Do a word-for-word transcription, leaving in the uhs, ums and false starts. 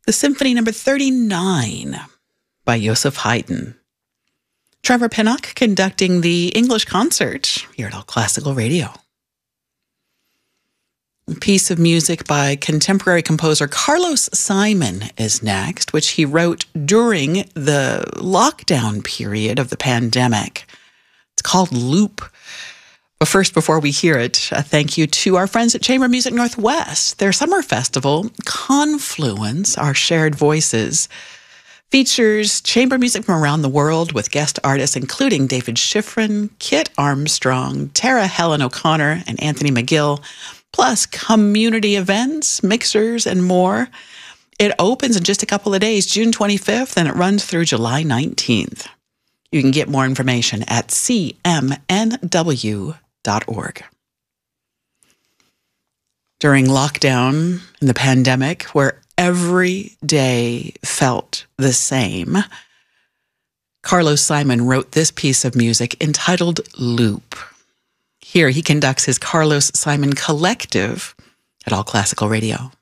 the Symphony Number thirty-nine by Joseph Haydn. Trevor Pinnock conducting the English concert here at All Classical Radio. A piece of music by contemporary composer Carlos Simon is next, which he wrote during the lockdown period of the pandemic. It's called Loop. But first, before we hear it, a thank you to our friends at Chamber Music Northwest. Their summer festival, Confluence, Our Shared Voices, features chamber music from around the world with guest artists including David Schifrin, Kit Armstrong, Tara Helen O'Connor, and Anthony McGill, plus community events, mixers, and more. It opens in just a couple of days, June twenty-fifth, and it runs through July nineteenth. You can get more information at c m n w dot org. During lockdown in the pandemic, where every day felt the same, Carlos Simon wrote this piece of music entitled Loop. Here he conducts his Carlos Simon Collective at All Classical Radio.